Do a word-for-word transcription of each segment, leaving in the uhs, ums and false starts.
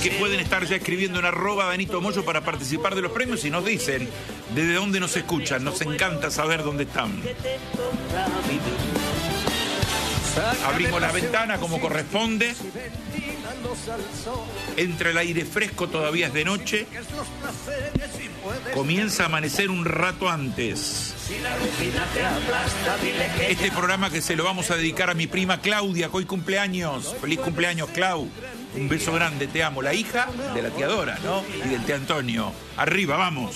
que pueden estar ya escribiendo en arroba Danito Moyo para participar de los premios y nos dicen desde dónde nos escuchan. Nos encanta saber dónde están. Abrimos la ventana como corresponde. Entra el aire fresco, todavía es de noche. Comienza a amanecer un rato antes. Este programa que se lo vamos a dedicar a mi prima Claudia, que hoy cumpleaños. Feliz cumpleaños, Clau. Un beso grande, te amo. La hija de la tía Dora, ¿no? Y del tía Antonio. Arriba, vamos.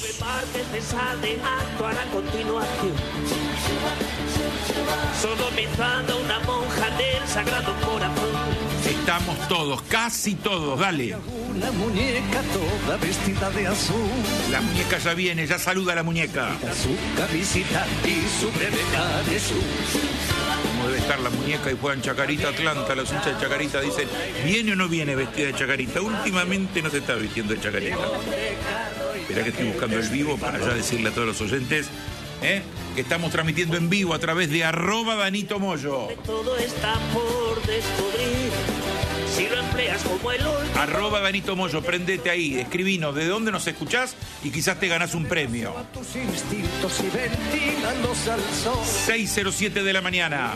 Sodomizando una monja del Sagrado Corazón. Estamos todos, casi todos, dale. Una muñeca toda vestida de azul. La muñeca ya viene, ya saluda a la muñeca. Su camisita y su breve Jesús. ¿Cómo debe estar la muñeca? Y juegan Chacarita Atlanta, los hinchas de Chacarita dicen, ¿viene o no viene vestida de Chacarita? Últimamente no se está vistiendo de Chacarita. Esperá que estoy buscando el vivo para ya decirle a todos los oyentes ¿eh? que estamos transmitiendo en vivo a través de arroba Danito Moyo. Todo está por descubrir. Si lo empleas como el último. Arroba Danito Moyo, prendete ahí, escribinos de dónde nos escuchás y quizás te ganás un premio. seis cero siete de la mañana.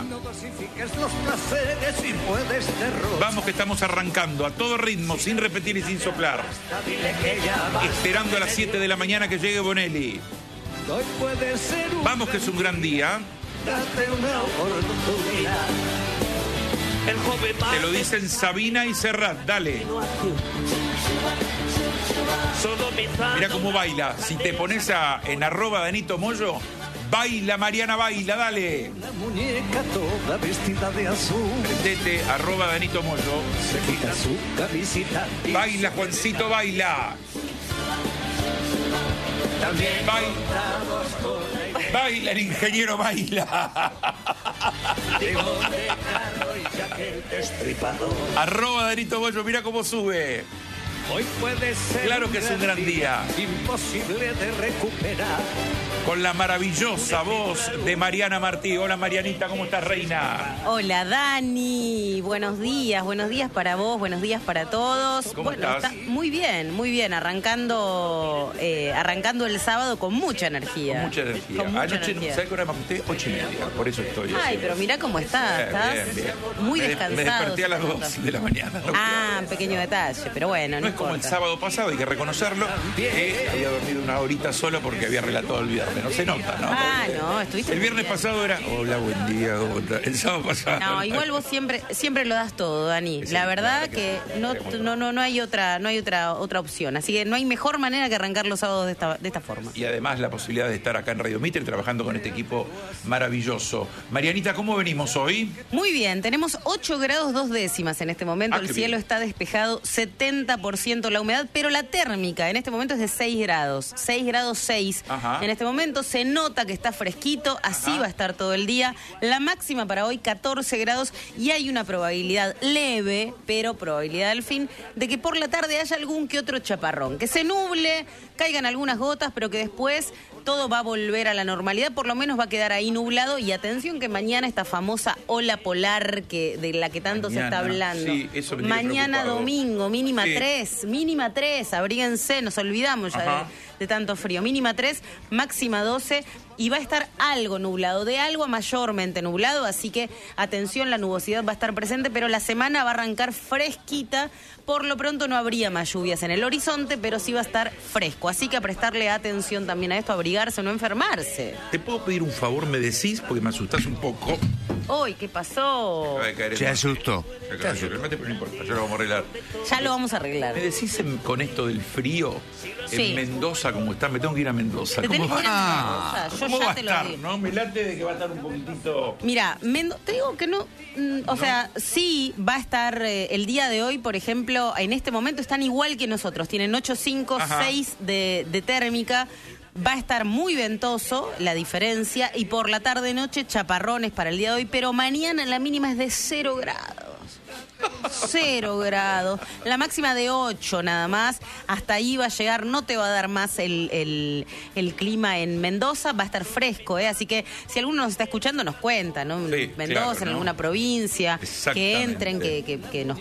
Vamos que estamos arrancando a todo ritmo, sin repetir y sin soplar. Esperando a las siete de la mañana que llegue Bonelli. Vamos que es un gran día. Te lo dicen Sabina y Serrat, dale. Mira cómo baila. Si te pones a, en arroba Danito Moyo, baila Mariana, baila, dale. La muñeca toda vestida de azul. Prendete, arroba Danito Moyo. Se quita su camisita. Baila, Juancito, baila. También baila. Baila, el ingeniero baila. Arroba Danito Moyo, mira cómo sube. Hoy puede ser claro que es un gran día. Imposible de recuperar. Con la maravillosa voz de Mariana Martí. Hola Marianita, ¿cómo estás, reina? Hola Dani, buenos días, buenos días para vos, buenos días para todos. ¿Cómo bueno, estás? Está muy bien, muy bien, arrancando eh, arrancando el sábado con mucha energía. Con mucha energía. Con mucha Anoche, energía. ¿sabes qué hora me acosté? Ocho y media, por eso estoy. Ay, pero mirá cómo estás, Bien, estás bien, bien. muy me, descansado. Me desperté a las dos de la mañana. No, ah, pequeño detalle, pero bueno, no, no es como el importa. sábado pasado, hay que reconocerlo, que había dormido una horita solo porque había relatado el viernes. No se nota, ¿no? Ah, no, estuviste El muy viernes bien. pasado era, hola, buen día, ¿cómo estás? El sábado pasado. No, igual vos siempre siempre lo das todo, Dani. Sí, la verdad claro que que sí, no, sí, no no no hay otra no hay otra otra opción. Así que no hay mejor manera que arrancar los sábados de esta de esta forma. Y además la posibilidad de estar acá en Radio Mitre trabajando con este equipo maravilloso. Marianita, ¿cómo venimos hoy? Muy bien, tenemos ocho grados dos décimas en este momento. Ah, el qué cielo bien. está despejado, setenta por ciento la humedad, pero la térmica en este momento es de seis grados. seis grados seis. Ajá. En este momento se nota que está fresquito, así Ajá. va a estar todo el día. La máxima para hoy catorce grados y hay una probabilidad leve, pero probabilidad al fin, de que por la tarde haya algún que otro chaparrón. Que se nuble, caigan algunas gotas, pero que después todo va a volver a la normalidad, por lo menos va a quedar ahí nublado. Y atención que mañana esta famosa ola polar que de la que tanto Mañana, se está hablando. sí, eso me tiene mañana preocupado. domingo, mínima Sí. tres, mínima tres, abríguense, nos olvidamos ya Ajá. de, de tanto frío. Mínima tres, máxima doce y va a estar algo nublado, de algo a mayormente nublado, así que atención, la nubosidad va a estar presente, pero la semana va a arrancar fresquita. Por lo pronto no habría más lluvias en el horizonte, pero sí va a estar fresco, así que a prestarle atención también a esto, abrigarse, no enfermarse. ¿Te puedo pedir un favor? Me decís, porque me asustás un poco. Uy, ¿qué pasó? Acaba de caer el Se mate. asustó. Se acaba de caer el mate, pero no importa, ya lo vamos a arreglar. Ya lo vamos a arreglar. ¿Me decís en- con esto del frío, Sí. en Mendoza, cómo está? Me tengo que ir a Mendoza. ¿Te ¿Cómo tenés que ir va? a Mendoza? Yo ¿Cómo ya va a te lo estar? digo. ¿No? Me late de que va a estar un poquitito... Mira, Mendo- te digo que no, mm, o ¿No? sea, sí va a estar eh, el día de hoy, por ejemplo, en este momento están igual que nosotros, tienen ocho, cinco, Ajá. seis de, de térmica, va a estar muy ventoso la diferencia y por la tarde-noche chaparrones para el día de hoy, pero mañana la mínima es de cero grados. Cero grados, la máxima de ocho nada más, hasta ahí va a llegar, no te va a dar más el, el, el clima en Mendoza, va a estar fresco, ¿eh? Así que si alguno nos está escuchando nos cuenta, ¿no? Sí, Mendoza, claro, en ¿no? alguna provincia, que Exactamente. entren, que, que, que nos